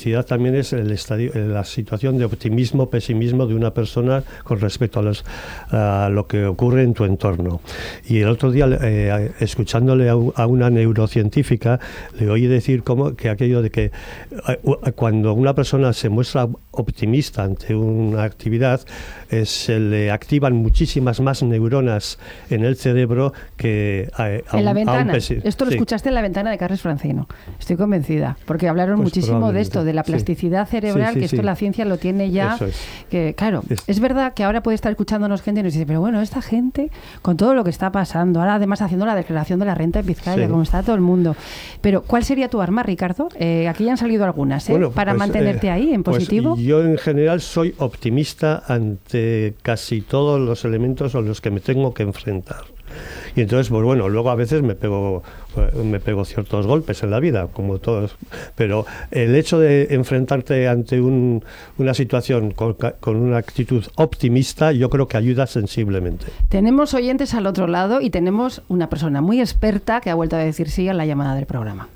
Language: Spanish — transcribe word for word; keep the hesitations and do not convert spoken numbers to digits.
felicidad también es el estadio, la situación de optimismo, pesimismo de una persona con respecto a, los, a lo que ocurre en tu entorno. Y el otro día, eh, escuchándole a, a una neurocientífica, le oí decir cómo, que aquello de que eh, cuando una persona se muestra optimista ante una actividad, eh, se le activan muchísimas más neuronas en el cerebro que a, a en un, la ventana. A un pesi- Esto lo sí. escuchaste en la ventana de Carles Francino. Estoy convencida, porque hablaron Pues muchísimo de esto, de la plasticidad sí. cerebral, sí, sí, que esto sí. la ciencia lo tiene ya. Eso es. Que claro, Es. es verdad que ahora puede estar escuchándonos gente y nos dice, pero bueno, esta gente, con todo lo que está pasando, ahora además haciendo la declaración de la renta en Vizcaya, Sí. como está todo el mundo. Pero, ¿cuál sería tu arma, Ricardo? Eh, aquí ya han salido algunas, ¿eh? Bueno, para pues, mantenerte eh, ahí, en pues positivo. yo en general soy optimista ante casi todos los elementos a los que me tengo que enfrentar. Y entonces, pues bueno, luego a veces me pego me pego ciertos golpes en la vida, como todos, pero el hecho de enfrentarte ante un, una situación con, con una actitud optimista, yo creo que ayuda sensiblemente. Tenemos oyentes al otro lado y tenemos una persona muy experta que ha vuelto a decir sí a la llamada del programa.